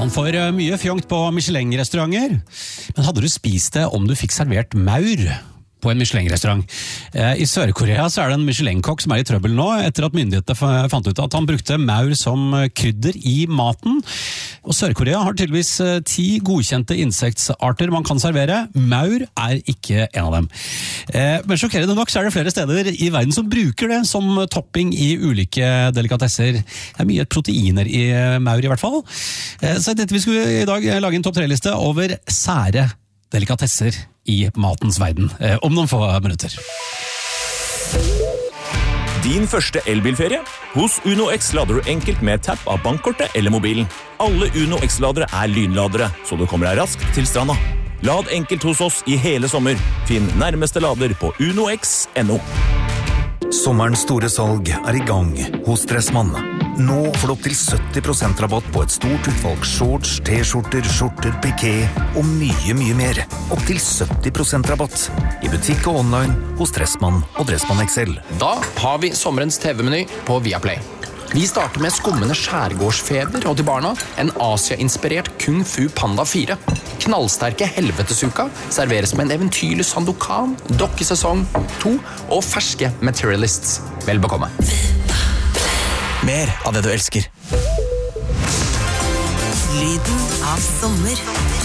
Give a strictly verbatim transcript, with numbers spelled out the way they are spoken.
Man får mye fjongt på Michelin-restauranter, men hadde du spist det om du fikk servert maur på en Michelin-restaurant? I Sør-Korea så er det en Michelin-kokk som er i trøbbel nå, etter at myndighetene fant ut at han brukte maur som krydder i maten. Og Sør-Korea har tydeligvis ti godkjente insektsarter man kan servere. Maur er ikke en av dem. Men sjokkerende nok så er det flere steder i verden som bruker det som topping i ulike delikatesser. Det er mye proteiner i maur i hvert fall. Så dette vi skulle i dag lage en topp tre-liste over sære delikatesser i matens verden, om noen få minutter. Din første elbilferie? Hos Uno X lader du enkelt med tapp av bankkortet eller mobilen. Alle Uno X-ladere er lynladere, så du kommer deg raskt til stranda. Lad enkelt hos oss i hele sommer. Finn nærmeste lader på uno x punktum no. Sommerens store salg er i gang hos Dressmann. Nå får du opp til sytti prosent rabatt på et stort utvalg shorts, t-skjorter, skjorter, piké og mye, mye mer. Opp til sytti prosent rabatt i butikk og online hos Dressmann og Dressmann X L. Da har vi sommerens T V-meny på Viaplay. Vi starter med skummende skjærgårdsfeber og til barna en Asia-inspirert Kung Fu Panda fire. Knallsterke helvetesuka serveres med en eventyrlig Sandokan, dokkesesong to og ferske Materialists. Vel bekomme. Mer av det du elsker. Lyden av sommer.